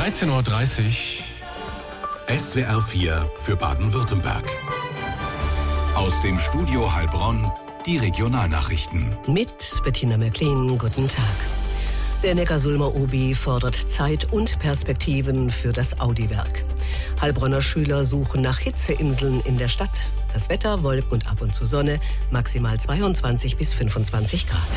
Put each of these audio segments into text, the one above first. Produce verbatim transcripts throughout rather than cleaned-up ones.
dreizehn Uhr dreißig. S W R vier für Baden-Württemberg. Aus dem Studio Heilbronn die Regionalnachrichten. Mit Bettina Märklin, guten Tag. Der Neckarsulmer O B fordert Zeit und Perspektiven für das Audi-Werk. Heilbronner Schüler suchen nach Hitzeinseln in der Stadt. Das Wetter, Wolken und ab und zu Sonne, maximal zweiundzwanzig bis fünfundzwanzig Grad.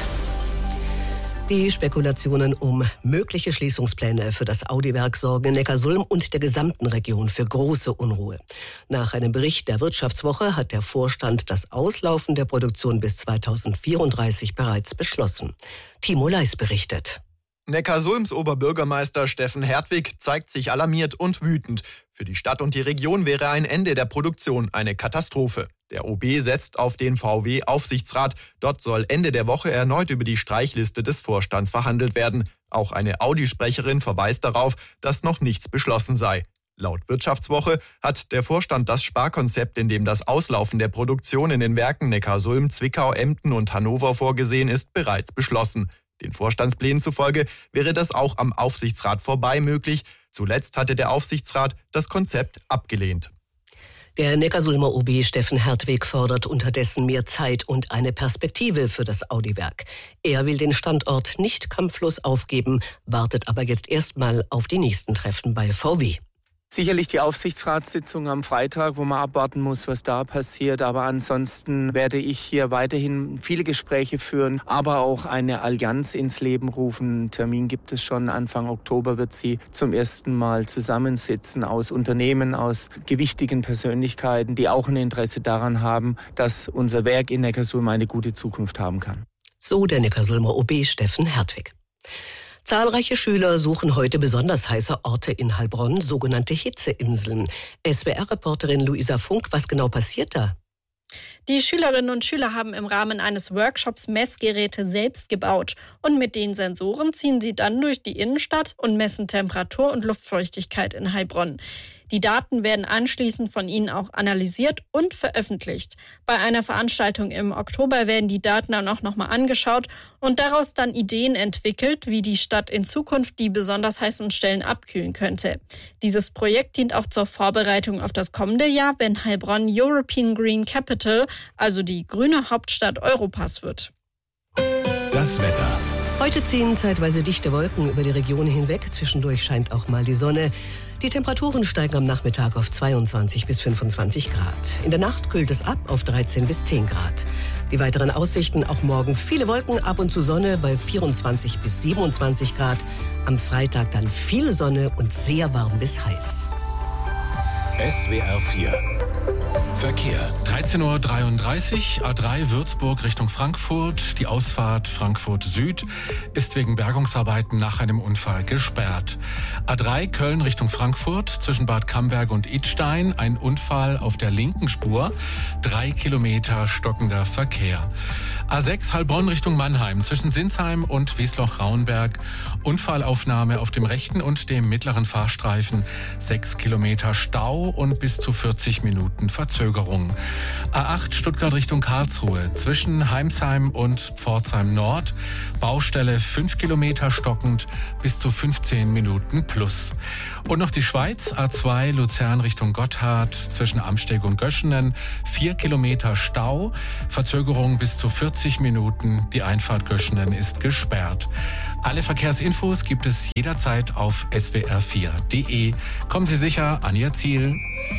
Die Spekulationen um mögliche Schließungspläne für das Audi-Werk sorgen in Neckarsulm und der gesamten Region für große Unruhe. Nach einem Bericht der Wirtschaftswoche hat der Vorstand das Auslaufen der Produktion bis zweitausendvierunddreißig bereits beschlossen. Timo Leis berichtet. Neckarsulms Oberbürgermeister Steffen Hertwig zeigt sich alarmiert und wütend. Für die Stadt und die Region wäre ein Ende der Produktion eine Katastrophe. Der O B setzt auf den V W-Aufsichtsrat. Dort soll Ende der Woche erneut über die Streichliste des Vorstands verhandelt werden. Auch eine Audi-Sprecherin verweist darauf, dass noch nichts beschlossen sei. Laut Wirtschaftswoche hat der Vorstand das Sparkonzept, in dem das Auslaufen der Produktion in den Werken Neckarsulm, Zwickau, Emden und Hannover vorgesehen ist, bereits beschlossen. Den Vorstandsplänen zufolge wäre das auch am Aufsichtsrat vorbei möglich. Zuletzt hatte der Aufsichtsrat das Konzept abgelehnt. Der Neckarsulmer O B Steffen Hertwig fordert unterdessen mehr Zeit und eine Perspektive für das Audi-Werk. Er will den Standort nicht kampflos aufgeben, wartet aber jetzt erstmal auf die nächsten Treffen bei V W. Sicherlich die Aufsichtsratssitzung am Freitag, wo man abwarten muss, was da passiert. Aber ansonsten werde ich hier weiterhin viele Gespräche führen, aber auch eine Allianz ins Leben rufen. Einen Termin gibt es schon. Anfang Oktober wird sie zum ersten Mal zusammensitzen aus Unternehmen, aus gewichtigen Persönlichkeiten, die auch ein Interesse daran haben, dass unser Werk in Neckarsulm eine gute Zukunft haben kann. So der Neckarsulmer O B Steffen Hertwig. Zahlreiche Schüler suchen heute besonders heiße Orte in Heilbronn, sogenannte Hitzeinseln. S W R-Reporterin Luisa Funk, was genau passiert da? Die Schülerinnen und Schüler haben im Rahmen eines Workshops Messgeräte selbst gebaut. Und mit den Sensoren ziehen sie dann durch die Innenstadt und messen Temperatur und Luftfeuchtigkeit in Heilbronn. Die Daten werden anschließend von ihnen auch analysiert und veröffentlicht. Bei einer Veranstaltung im Oktober werden die Daten dann auch nochmal angeschaut und daraus dann Ideen entwickelt, wie die Stadt in Zukunft die besonders heißen Stellen abkühlen könnte. Dieses Projekt dient auch zur Vorbereitung auf das kommende Jahr, wenn Heilbronn European Green Capital, also die grüne Hauptstadt Europas wird. Das Wetter. Heute ziehen zeitweise dichte Wolken über die Region hinweg. Zwischendurch scheint auch mal die Sonne. Die Temperaturen steigen am Nachmittag auf zweiundzwanzig bis fünfundzwanzig Grad. In der Nacht kühlt es ab auf dreizehn bis zehn Grad. Die weiteren Aussichten: auch morgen viele Wolken, ab und zu Sonne bei vierundzwanzig bis siebenundzwanzig Grad. Am Freitag dann viel Sonne und sehr warm bis heiß. S W R vier Verkehr. dreizehn Uhr dreiunddreißig, A drei Würzburg Richtung Frankfurt. Die Ausfahrt Frankfurt Süd ist wegen Bergungsarbeiten nach einem Unfall gesperrt. A drei Köln Richtung Frankfurt zwischen Bad Camberg und Idstein. Ein Unfall auf der linken Spur. Drei Kilometer stockender Verkehr. A sechs Heilbronn Richtung Mannheim zwischen Sinsheim und Wiesloch-Raunberg. Unfallaufnahme auf dem rechten und dem mittleren Fahrstreifen. Sechs Kilometer Stau und bis zu vierzig Minuten Verzögerung. A acht Stuttgart Richtung Karlsruhe zwischen Heimsheim und Pforzheim Nord. Baustelle fünf Kilometer stockend bis zu fünfzehn Minuten plus. Und noch die Schweiz, A zwei Luzern Richtung Gotthard zwischen Amsteg und Göschenen. vier Kilometer Stau, Verzögerung bis zu vierzig Minuten. Die Einfahrt Göschenen ist gesperrt. Alle Verkehrsinfos gibt es jederzeit auf S W R vier Punkt de. Kommen Sie sicher an Ihr Ziel.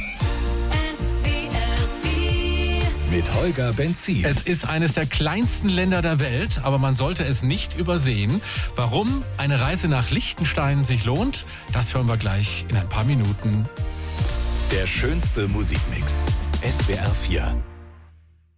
Mit Holger Benzin. Es ist eines der kleinsten Länder der Welt, aber man sollte es nicht übersehen. Warum eine Reise nach Liechtenstein sich lohnt, das hören wir gleich in ein paar Minuten. Der schönste Musikmix. S W R vier.